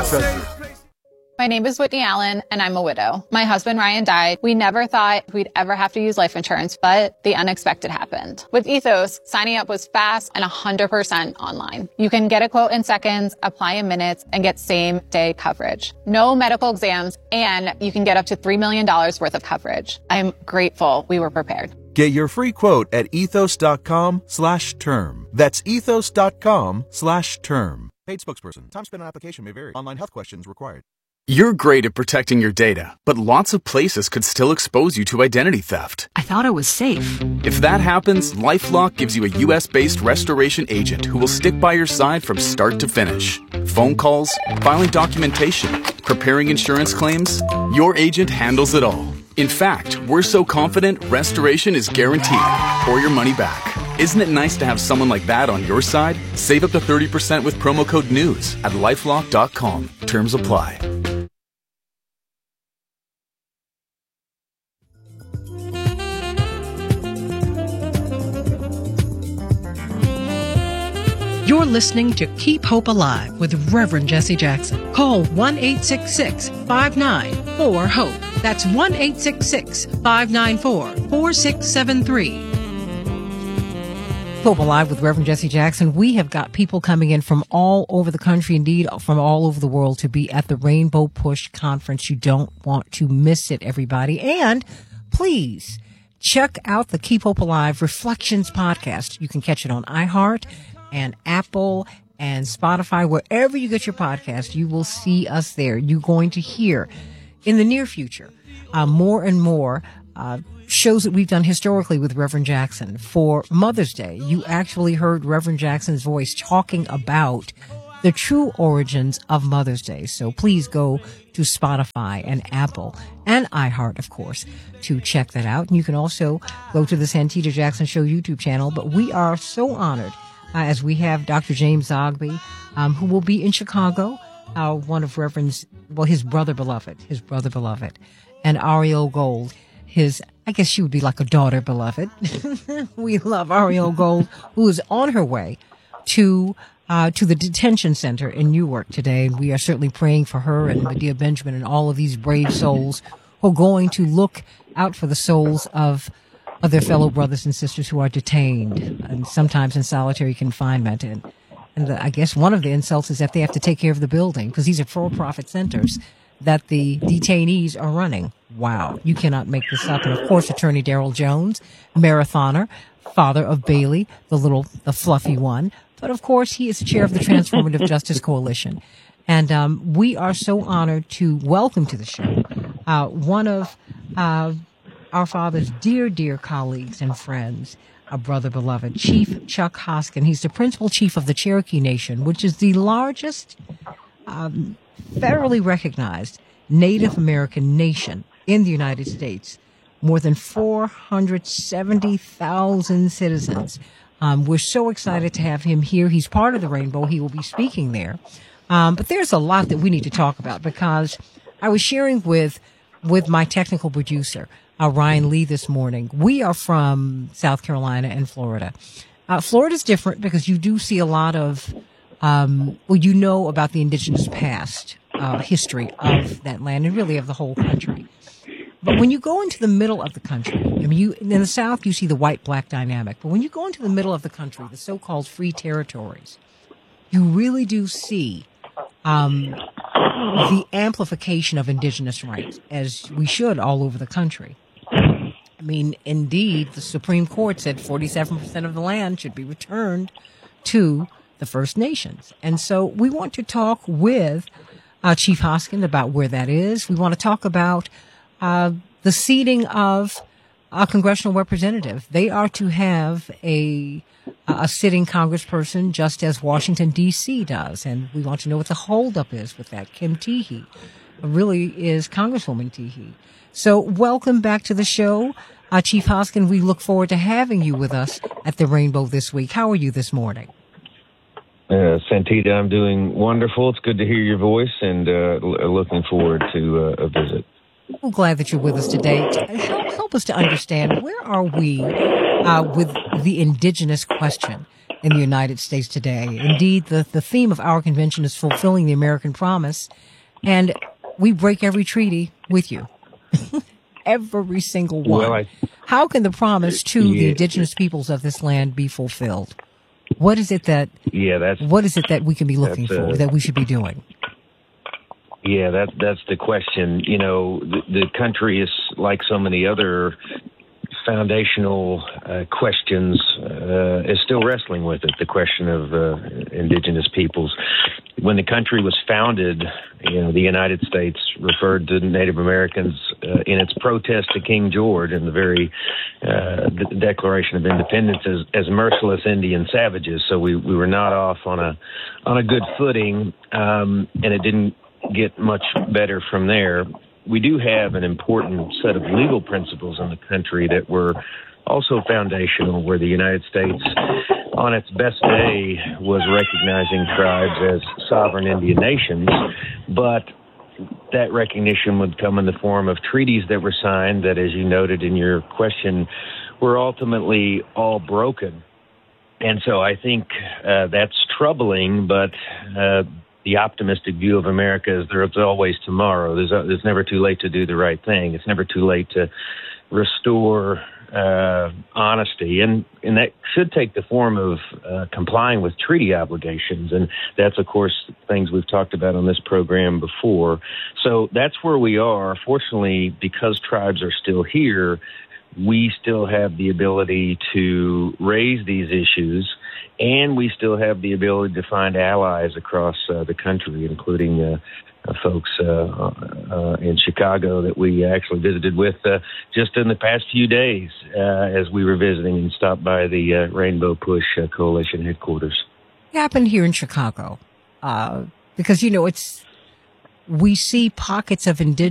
My name is Whitney Allen, and I'm a widow. My husband, Ryan, died. We never thought we'd ever have to use life insurance, but the unexpected happened. With Ethos, signing up was fast and 100% online. You can get a quote in seconds, apply in minutes, and get same-day coverage. No medical exams, and you can get up to $3 million worth of coverage. I'm grateful we were prepared. Get your free quote at ethos.com/term. That's ethos.com/term. Paid spokesperson. Time spent on application may vary. Online health questions required. You're great at protecting your data, but lots of places could still expose you to identity theft. I thought I was safe. If that happens, LifeLock gives you a U.S.-based restoration agent who will stick by your side from start to finish. Phone calls, filing documentation, preparing insurance claims, your agent handles it all. In fact, we're so confident restoration is guaranteed or your money back. Isn't it nice to have someone like that on your side? Save up to 30% with promo code NEWS at LifeLock.com. Terms apply. You're listening to Keep Hope Alive with Reverend Jesse Jackson. Call 1-866-594-HOPE. That's 1-866-594-4673. Hope Alive with Reverend Jesse Jackson. We have got people coming in from all over the country, indeed from all over the world, to be at the Rainbow Push Conference. You don't want to miss it, everybody. And please check out the Keep Hope Alive Reflections podcast. You can catch it on iHeart and Apple and Spotify, wherever you get your podcast. You will see us there. You're going to hear in the near future more and more shows that we've done historically with Reverend Jackson. For Mother's Day, you actually heard Reverend Jackson's voice talking about the true origins of Mother's Day. So please go to Spotify and Apple and iHeart, of course, to check that out. And you can also go to the Santita Jackson Show YouTube channel. But we are so honored as we have Dr. James Zogby, who will be in Chicago, one of Reverend's, his brother beloved, and Ariel Gold, I guess she would be like a daughter beloved. We love Ariel Gold, who is on her way to the detention center in Newark today. And we are certainly praying for her and Medea Benjamin and all of these brave souls who are going to look out for the souls of their fellow brothers and sisters who are detained and sometimes in solitary confinement. And I guess one of the insults is that they have to take care of the building because these are for-profit centers that the detainees are running. Wow. You cannot make this up. And of course, Attorney Darrell Jones, marathoner, father of Bailey, the fluffy one. But of course, he is chair of the Transformative Justice Coalition. And we are so honored to welcome to the show one of our father's dear colleagues and friends, a brother beloved, Chief Chuck Hoskin. He's the principal chief of the Cherokee Nation, which is the largest federally recognized Native American nation in the United States. More than 470,000 citizens. We're so excited to have him here. He's part of the Rainbow. He will be speaking there. But there's a lot that we need to talk about because I was sharing with my technical producer, Ryan Lee, this morning. We are from South Carolina and Florida. Florida's different because you do see a lot of, you know about the indigenous past, history of that land and really of the whole country. But when you go into the middle of the country, in the South, you see the white-black dynamic. But when you go into the middle of the country, the so-called free territories, you really do see the amplification of indigenous rights, as we should all over the country. Indeed, the Supreme Court said 47% of the land should be returned to the First Nations. And so we want to talk with Chief Hoskin about where that is. We want to talk about the seating of a congressional representative. They are to have a sitting congressperson just as Washington, D.C. does. And we want to know what the holdup is with that. Kim Teehee really is Congresswoman Teehee. So welcome back to the show. Chief Hoskin, we look forward to having you with us at the Rainbow this week. How are you this morning? Santita, I'm doing wonderful. It's good to hear your voice and looking forward to a visit. We're glad that you're with us today. Help us to understand, where are we with the indigenous question? in the United States today. Indeed, the theme of our convention is fulfilling the American promise, and we break every treaty with you. Every single one. Well, how can the promise to the indigenous peoples of this land be fulfilled? What is it that we can be looking for, that we should be doing? Yeah, that's the question. You know, the country is like so many other foundational questions, is still wrestling with it, the question of indigenous peoples. When the country was founded, you know, the United States referred to Native Americans in its protest to King George in the very the Declaration of Independence as merciless Indian savages. So we were not off on a good footing, and it didn't get much better from there. We do have an important set of legal principles in the country that were also foundational, where the United States, on its best day, was recognizing tribes as sovereign Indian nations, but that recognition would come in the form of treaties that were signed that, as you noted in your question, were ultimately all broken. And so I think that's troubling, but the optimistic view of America is there's always tomorrow. There's never too late to do the right thing. It's never too late to restore honesty, and that should take the form of complying with treaty obligations, and that's, of course, things we've talked about on this program before. So that's where we are. Fortunately, because tribes are still here, we still have the ability to raise these issues, and we still have the ability to find allies across the country, including folks in Chicago that we actually visited with just in the past few days as we were visiting and stopped by the Rainbow Push Coalition headquarters. It happened here in Chicago because, you know, we see pockets of indigenous